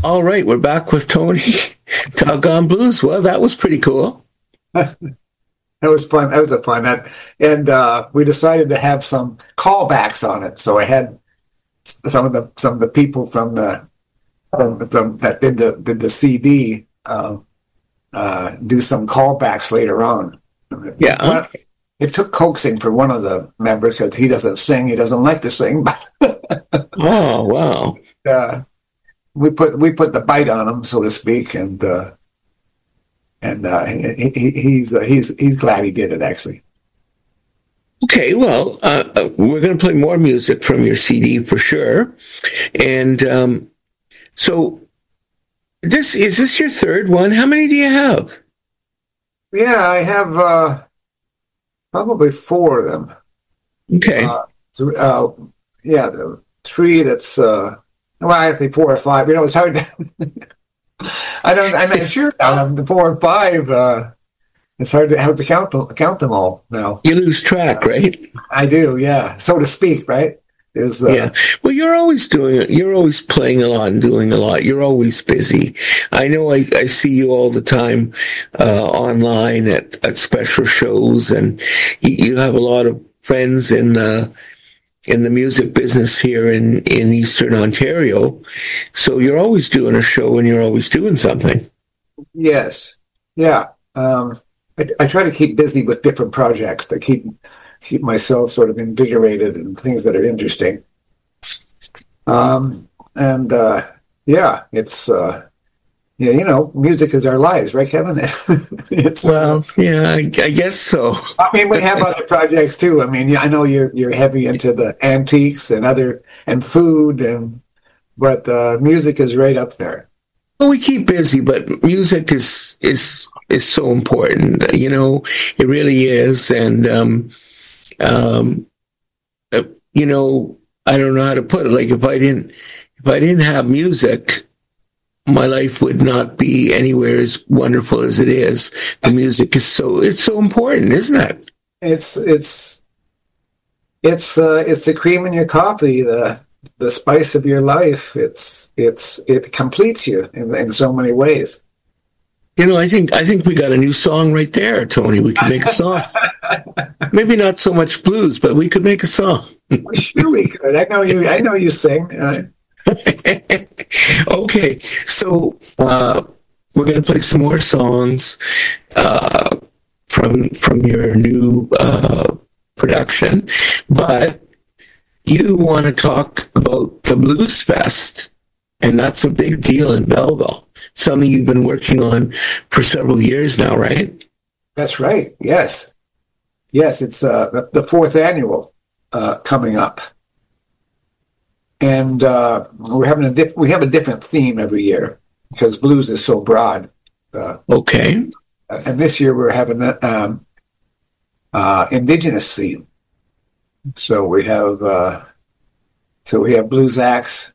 All right, we're back with Tony. Doggone Blues. Well, that was pretty cool. That was fun. That was a fun. And we decided to have some callbacks on it. So I had some of the people from that did the CD do some callbacks later on. Yeah. It took coaxing for one of the members because he doesn't sing. He doesn't like to sing. Oh, wow. We put the bite on him, so to speak, and he's glad he did it, actually. Okay, well, we're going to play more music from your CD for sure. And so, is this your third one? How many do you have? Yeah, I have probably 4 of them. Okay. Three. That's I say 4 or 5. You know, it's hard to. I'm not sure. The 4 or 5. It's hard to count them all now. You lose track, right? I do, yeah, so to speak, right? Yeah. Well, you're always doing it. You're always playing a lot and doing a lot. You're always busy. I know. I see you all the time online at special shows, and you have a lot of friends in the music business here in Eastern Ontario. So you're always doing a show and you're always doing something. Yes. Yeah. I try to keep busy with different projects to keep myself sort of invigorated and things that are interesting. It's music is our lives, right, Kevin? I guess so. I mean, we have other projects too. I mean, I know you're heavy into the antiques and food, but music is right up there. Well, we keep busy, but music is so important. You know, it really is. And I don't know how to put it. Like if I didn't have music, my life would not be anywhere as wonderful as it is. The music is so important, isn't it? It's the cream in your coffee, the spice of your life. It completes you in so many ways. You know, I think we got a new song right there, Tony. We could make a song. Maybe not so much blues, but we could make a song. Sure we could. I know you sing. Okay, so we're going to play some more songs from your new production, but you want to talk about the Blues Fest, and that's a big deal in Belleville. Something you've been working on for several years now, right? That's right. Yes, it's the 4th annual coming up. And we have a different theme every year because blues is so broad. Okay. And this year we're having an indigenous theme. So we have blues acts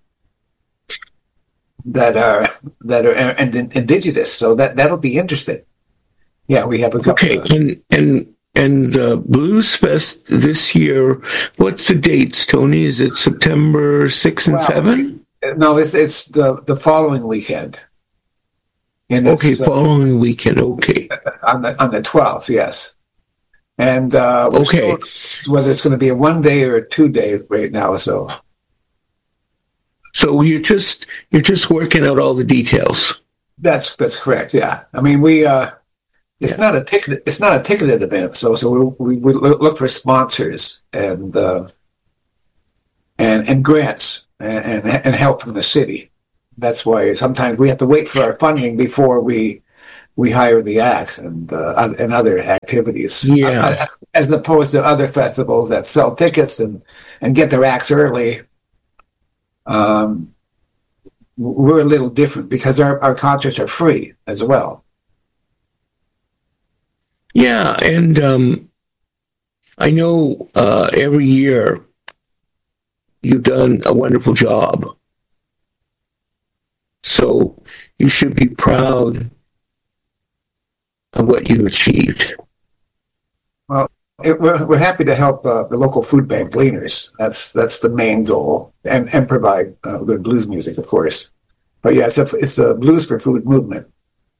that are indigenous. So that'll be interesting. Yeah, we have a couple. Okay, and the Blues Fest this year, what's the dates, Tony? Is it September 6 and 7? No, it's the following weekend. Okay, following weekend, okay. On the 12th, yes. And okay, whether it's going to be a 1-day or a 2-day right now, so you're just working out all the details. That's correct, yeah. I mean, it's not a ticketed event, so we look for sponsors and grants and help from the city. That's why sometimes we have to wait for our funding before we hire the acts and other activities. Yeah, as opposed to other festivals that sell tickets and get their acts early. We're a little different because our concerts are free as well. Yeah, and I know every year you've done a wonderful job. So you should be proud of what you achieved. Well, we're happy to help the local food bank gleaners. That's the main goal, and provide good blues music, of course. But yeah, it's a Blues for Food movement.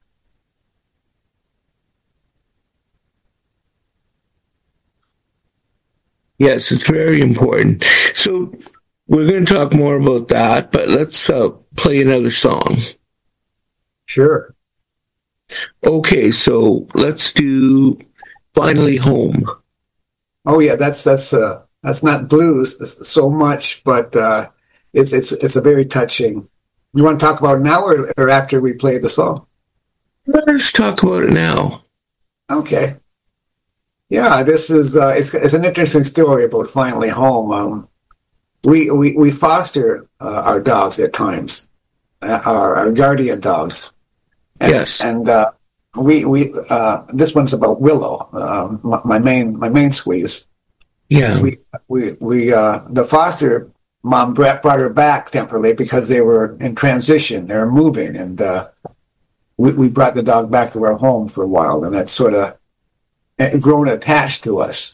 Yes, it's very important. So we're going to talk more about that, but let's play another song. Sure. Okay, so let's do Finally Home. Oh yeah, that's not blues so much, but it's a very touching. You want to talk about it now or after we play the song? Let's talk about it now. Okay. Yeah, this is it's an interesting story about Finally Home. We foster our dogs at times, our guardian dogs. And, Yes. And we this one's about Willow, my main squeeze. Yeah. We the foster mom brought her back temporarily because they were in transition, they were moving, and we brought the dog back to our home for a while, and that sort of grown attached to us.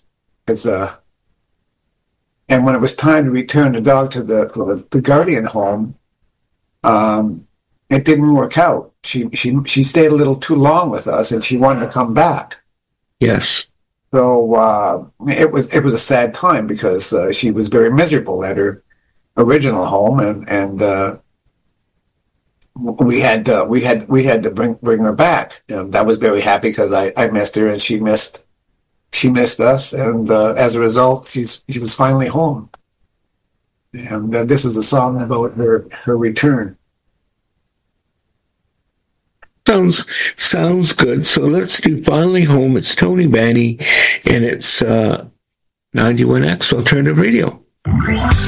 And when it was time to return the dog to the guardian home, it didn't work out. She stayed a little too long with us, and she wanted to come back. Yes. So it was a sad time because she was very miserable at her original home, and we had to bring her back. And I was very happy because I missed her and she missed us, and as a result, she was finally home. And this is a song about her return. Sounds good. So let's do Finally Home. It's Tony Banny, and it's 91X Alternative Radio.